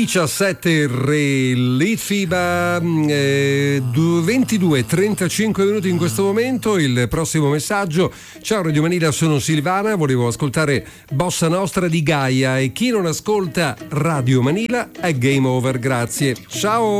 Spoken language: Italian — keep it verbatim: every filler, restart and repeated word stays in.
diciassette re Litfiba, eh, ventidue e trentacinque minuti in questo momento. Il prossimo messaggio: ciao Radio Manila, sono Silvana, volevo ascoltare Bossa Nostra di Gaia e chi non ascolta Radio Manila è game over, grazie, ciao.